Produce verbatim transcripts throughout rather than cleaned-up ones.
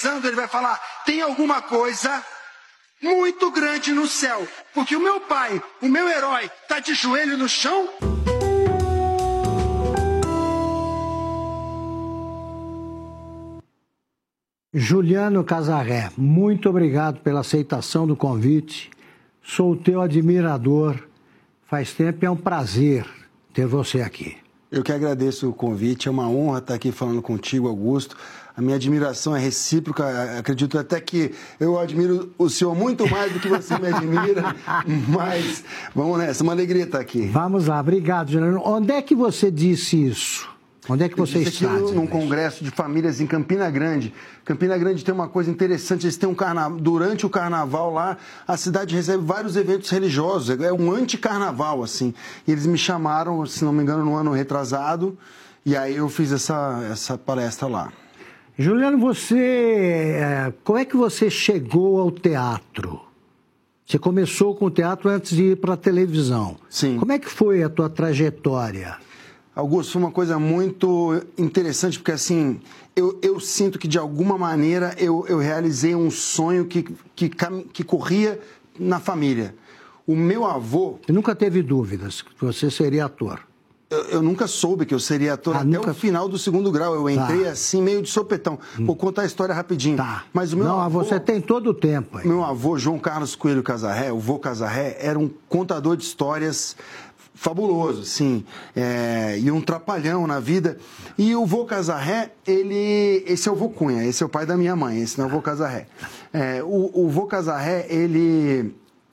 rezando, ele vai falar: tem alguma coisa muito grande no céu, porque o meu pai, o meu herói, está de joelho no chão. Juliano Casarré, muito obrigado pela aceitação do convite. Sou o teu admirador. Faz tempo e é um prazer ter você aqui. Eu que agradeço o convite, é uma honra estar aqui falando contigo, Augusto. A minha admiração é recíproca, acredito até que eu admiro o senhor muito mais do que você me admira, mas vamos nessa, uma alegria estar aqui. Vamos lá, obrigado, Juliano. Onde é que você disse isso? Onde é que você está? Eu disse aqui num congresso de famílias em Campina Grande. Campina Grande tem uma coisa interessante, eles têm um carnaval, durante o carnaval lá, a cidade recebe vários eventos religiosos, é um anti-carnaval, assim. E eles me chamaram, se não me engano, no ano retrasado, e aí eu fiz essa, essa palestra lá. Juliano, você, como é que você chegou ao teatro? Você começou com o teatro antes de ir para a televisão. Sim. Como é que foi a tua trajetória? Augusto, foi uma coisa muito interessante, porque assim, eu, eu sinto que de alguma maneira eu, eu realizei um sonho que, que, que corria na família. O meu avô... Você nunca teve dúvidas que você seria ator? Eu, eu nunca soube que eu seria ator ah, até nunca... o final do segundo grau. Eu entrei tá. assim, meio de sopetão. Vou contar a história rapidinho. Tá. Mas o meu Não, avô, você tem todo o tempo aí. Meu avô, João Carlos Coelho Casarré, o vô Casarré, era um contador de histórias fabuloso, sim, é, e um trapalhão na vida. E o vô Casarré, ele... Esse é o vô Cunha, esse é o pai da minha mãe, esse não é o vô Casarré. É, o, o vô Casarré, ele...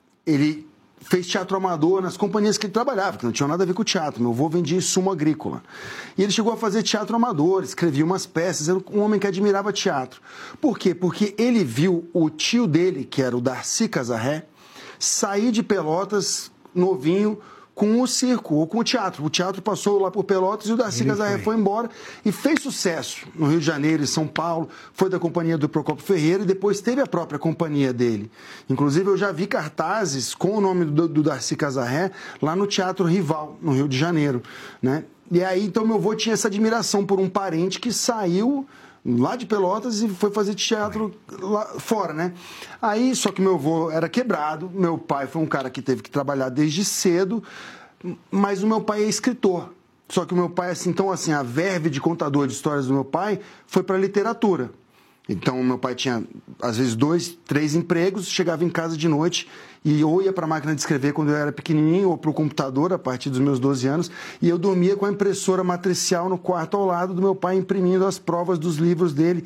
ele fez teatro amador nas companhias que ele trabalhava, que não tinha nada a ver com o teatro. Meu avô vendia insumo agrícola. E ele chegou a fazer teatro amador, escrevia umas peças, era um homem que admirava teatro. Por quê? Porque ele viu o tio dele, que era o Darcy Casarré, sair de Pelotas, novinho, com o circo ou com o teatro. O teatro passou lá por Pelotas e o Darcy Casarré foi. foi embora e fez sucesso no Rio de Janeiro e São Paulo. Foi da companhia do Procopio Ferreira e depois teve a própria companhia dele. Inclusive, eu já vi cartazes com o nome do, do Darcy Casarré lá no Teatro Rival, no Rio de Janeiro, né? E aí, então, meu avô tinha essa admiração por um parente que saiu lá de Pelotas e foi fazer teatro lá fora, né? Aí, só que meu avô era quebrado, meu pai foi um cara que teve que trabalhar desde cedo, mas o meu pai é escritor. Só que o meu pai, assim, então, assim, a verve de contador de histórias do meu pai foi para literatura. Então, meu pai tinha, às vezes, dois, três empregos, chegava em casa de noite e ou ia para a máquina de escrever quando eu era pequenininho ou para o computador a partir dos meus doze anos e eu dormia com a impressora matricial no quarto ao lado do meu pai imprimindo as provas dos livros dele.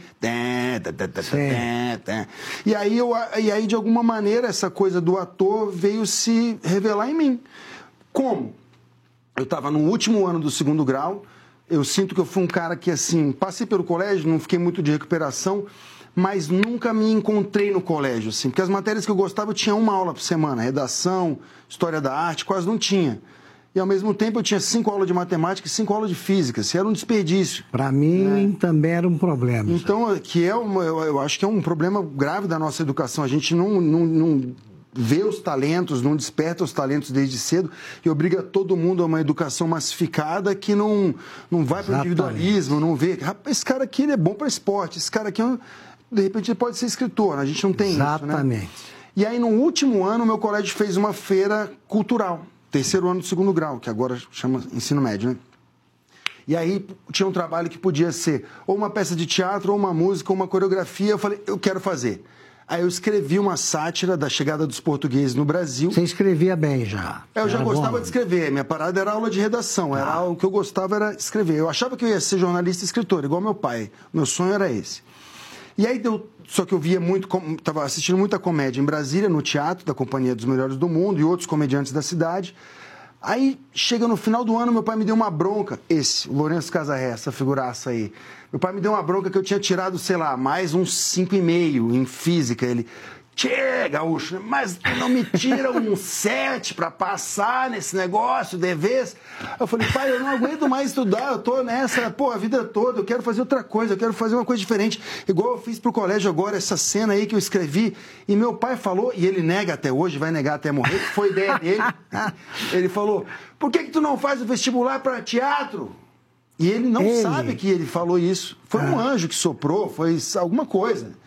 E aí, eu, e aí, de alguma maneira, essa coisa do ator veio se revelar em mim. Como? Eu estava no último ano do segundo grau. Eu sinto que eu fui um cara que, assim, passei pelo colégio, não fiquei muito de recuperação, mas nunca me encontrei no colégio, assim, porque as matérias que eu gostava eu tinha uma aula por semana, redação, história da arte, quase não tinha. E, ao mesmo tempo, eu tinha cinco aulas de matemática e cinco aulas de física, assim, era um desperdício. Para mim, é. também era um problema. Então, sabe? que é uma, eu, eu acho que é um problema grave da nossa educação. A gente não... não, não vê os talentos, não desperta os talentos desde cedo e obriga todo mundo a uma educação massificada que não, não vai para o individualismo, não vê. Rapaz, esse cara aqui ele é bom para esporte, esse cara aqui, de repente, ele pode ser escritor, a gente não tem Exatamente. isso, né? E aí, no último ano, meu colégio fez uma feira cultural, terceiro ano do segundo grau, que agora chama ensino médio, né? E aí tinha um trabalho que podia ser ou uma peça de teatro, ou uma música, ou uma coreografia. Eu falei, eu quero fazer. Aí eu escrevi uma sátira da chegada dos portugueses no Brasil. Você escrevia bem já? Eu já era gostava bom. de escrever. Minha parada era aula de redação. Ah. Era o que eu gostava era escrever. Eu achava que eu ia ser jornalista e escritor, igual meu pai. Meu sonho era esse. E aí deu... Só que eu via muito... Estava assistindo muita comédia em Brasília, no teatro da Companhia dos Melhores do Mundo e outros comediantes da cidade. Aí, chega no final do ano, meu pai me deu uma bronca. Esse, o Lourenço Casarré, essa figuraça aí. Meu pai me deu uma bronca que eu tinha tirado, sei lá, mais uns cinco e meio em física. Ele... Tchê, gaúcho, mas tu não me tira um sete pra passar nesse negócio de vez? Eu falei, pai, eu não aguento mais estudar, eu tô nessa, pô, a vida toda, eu quero fazer outra coisa, eu quero fazer uma coisa diferente. Igual eu fiz pro colégio agora, essa cena aí que eu escrevi, e meu pai falou, e ele nega até hoje, vai negar até morrer, que foi ideia dele. Ele falou, por que que tu não faz o vestibular pra teatro? E ele não ele. sabe que ele falou isso. Foi ah. um anjo que soprou, foi alguma coisa.